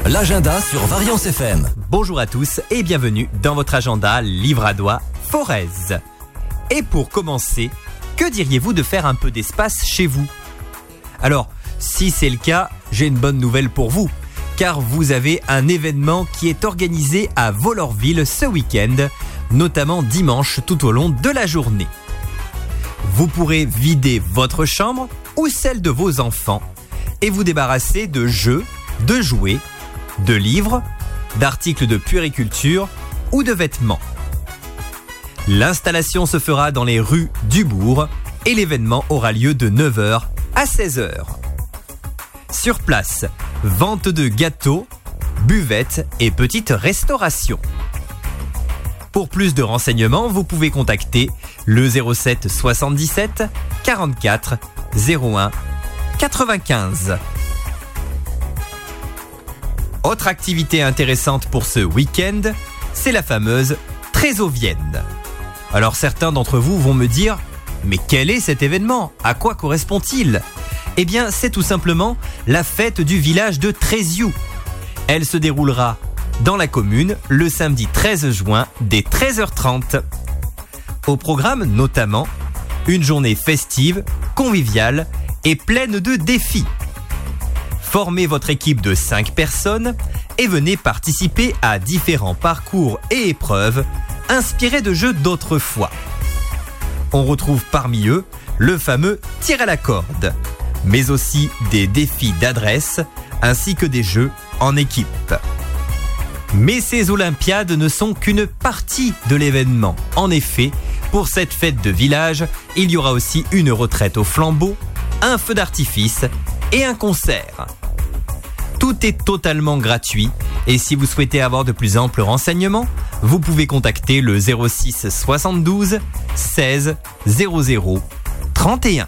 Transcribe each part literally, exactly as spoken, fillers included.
L'agenda sur Variance F M. Bonjour à tous et bienvenue dans votre agenda Livradois Forez. Et pour commencer, que diriez-vous de faire un peu d'espace chez vous ? Alors, si c'est le cas, j'ai une bonne nouvelle pour vous, car vous avez un événement qui est organisé à Vollorville ce week-end, notamment dimanche tout au long de la journée. Vous pourrez vider votre chambre ou celle de vos enfants et vous débarrasser de jeux, de jouets, de livres, d'articles de puériculture ou de vêtements. L'installation se fera dans les rues du bourg et l'événement aura lieu de neuf heures à seize heures. Sur place, vente de gâteaux, buvettes et petite restauration. Pour plus de renseignements, vous pouvez contacter le zéro sept soixante-dix-sept quarante-quatre zéro un quatre-vingt-quinze. Autre activité intéressante pour ce week-end, c'est la fameuse Trésovienne. Alors certains d'entre vous vont me dire, mais quel est cet événement ? À quoi correspond-il ? Eh bien, c'est tout simplement la fête du village de Tréziou. Elle se déroulera dans la commune le samedi treize juin dès treize heures trente. Au programme notamment, une journée festive, conviviale et pleine de défis. Formez votre équipe de cinq personnes et venez participer à différents parcours et épreuves inspirés de jeux d'autrefois. On retrouve parmi eux le fameux tir à la corde, mais aussi des défis d'adresse ainsi que des jeux en équipe. Mais ces Olympiades ne sont qu'une partie de l'événement. En effet, pour cette fête de village, il y aura aussi une retraite au flambeau, un feu d'artifice et un concert. Tout est totalement gratuit et si vous souhaitez avoir de plus amples renseignements, vous pouvez contacter le zéro six soixante-douze seize zéro zéro trente et un.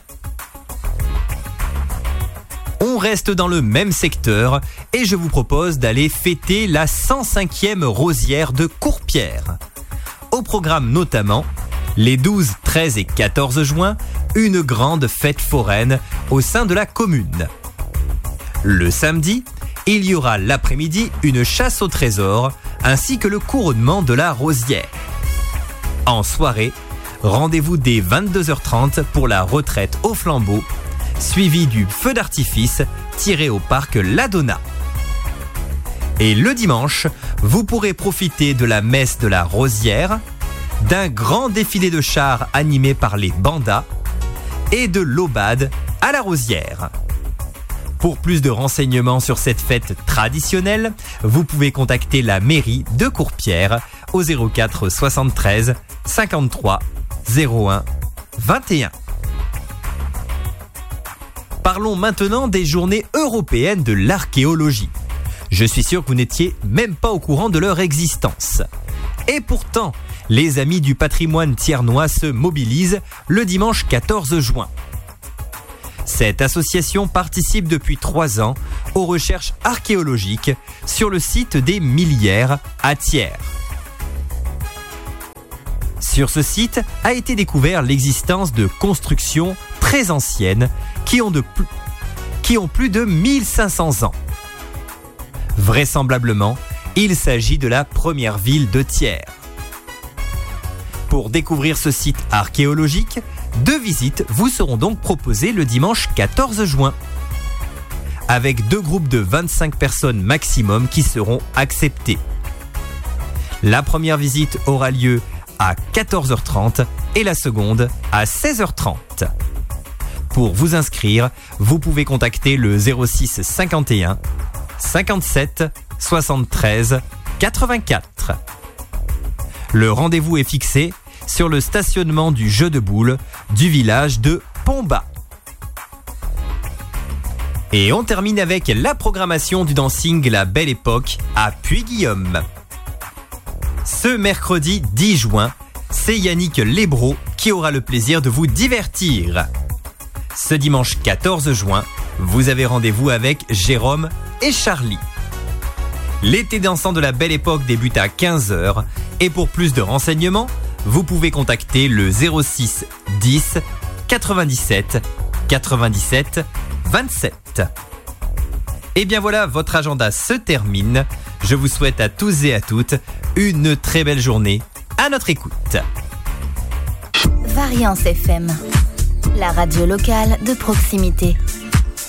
On reste dans le même secteur et je vous propose d'aller fêter la cent cinquième rosière de Courpierre. Au programme notamment, les douze, treize et quatorze juin, une grande fête foraine au sein de la commune. Le samedi, il y aura l'après-midi une chasse au trésor ainsi que le couronnement de la rosière. En soirée, rendez-vous dès vingt-deux heures trente pour la retraite au flambeau, suivi du feu d'artifice tiré au parc Ladonna. Et le dimanche, vous pourrez profiter de la messe de la rosière, d'un grand défilé de chars animé par les bandas et de l'aubade à la rosière. Pour plus de renseignements sur cette fête traditionnelle, vous pouvez contacter la mairie de Courpierre au zéro quatre soixante-treize cinquante-trois zéro un vingt et un. Parlons maintenant des journées européennes de l'archéologie. Je suis sûr que vous n'étiez même pas au courant de leur existence. Et pourtant, les amis du patrimoine thiernois se mobilisent le dimanche quatorze juin. Cette association participe depuis trois ans aux recherches archéologiques sur le site des Millières à Thiers. Sur ce site a été découvert l'existence de constructions très anciennes qui ont, de pl- qui ont plus de mille cinq cents ans. Vraisemblablement, il s'agit de la première ville de Thiers. Pour découvrir ce site archéologique, deux visites vous seront donc proposées le dimanche quatorze juin. Avec deux groupes de vingt-cinq personnes maximum qui seront acceptés. La première visite aura lieu à quatorze heures trente et la seconde à seize heures trente. Pour vous inscrire, vous pouvez contacter le zéro six cinquante et un cinquante-sept soixante-treize quatre-vingt-quatre. Le rendez-vous est fixé sur le stationnement du jeu de boules du village de Pontbas. Et on termine avec la programmation du dancing La Belle Époque à Puy-Guillaume. Ce mercredi dix juin, c'est Yannick Lebro qui aura le plaisir de vous divertir. Ce dimanche quatorze juin, vous avez rendez-vous avec Jérôme et Charlie. L'été dansant de La Belle Époque débute à quinze heures et pour plus de renseignements, vous pouvez contacter le zéro six dix quatre-vingt-dix-sept quatre-vingt-dix-sept vingt-sept. Et bien voilà, votre agenda se termine. Je vous souhaite à tous et à toutes une très belle journée à notre écoute. Variance F M, la radio locale de proximité.